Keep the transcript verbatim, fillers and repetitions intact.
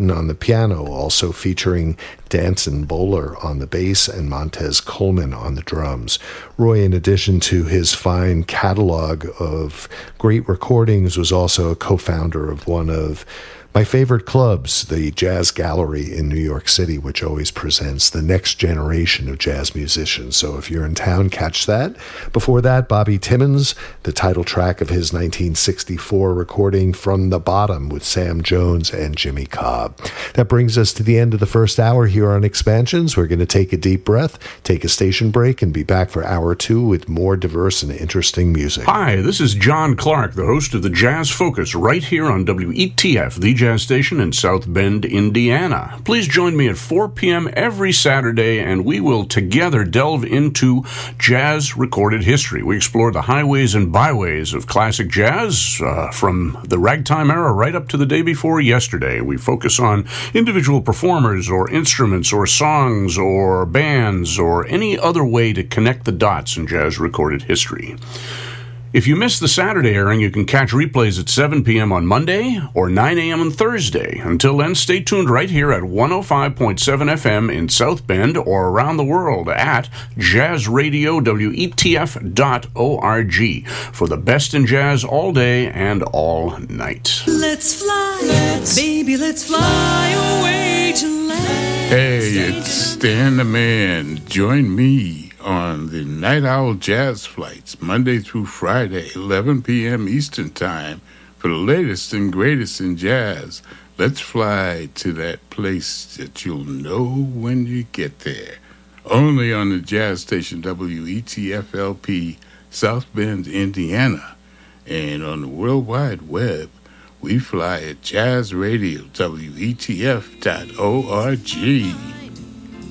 Clayton on the piano, also featuring Danson Bowler on the bass and Montez Coleman on the drums. Roy, in addition to his fine catalog of great recordings, was also a co-founder of one of my favorite clubs, the Jazz Gallery in New York City, which always presents the next generation of jazz musicians. So if you're in town, catch that. Before that, Bobby Timmons, the title track of his nineteen sixty-four recording From the Bottom with Sam Jones and Jimmy Cobb. That brings us to the end of the first hour here on Expansions. We're going to take a deep breath, take a station break, and be back for hour two with more diverse and interesting music. Hi, this is John Clark, the host of the Jazz Focus, right here on W E T F, the Jazz Station in South Bend, Indiana. Please join me at four p.m. every Saturday, and we will together delve into jazz recorded history. We explore the highways and byways of classic jazz, uh, from the ragtime era right up to the day before yesterday. We focus on individual performers or instruments or songs or bands or any other way to connect the dots in jazz recorded history. If you missed the Saturday airing, you can catch replays at seven p.m. on Monday or nine a.m. on Thursday. Until then, stay tuned right here at one oh five point seven F M in South Bend or around the world at jazz radio w e t f dot org for the best in jazz all day and all night. Let's fly, let's, baby, let's fly away to land. Hey, it's Stan the Man. Join me on the Night Owl Jazz Flights, Monday through Friday, eleven p.m. Eastern Time, for the latest and greatest in jazz. Let's fly to that place that you'll know when you get there. Only on the jazz station W E T F L P, South Bend, Indiana. And on the World Wide Web, we fly at jazz radio w e t f dot org.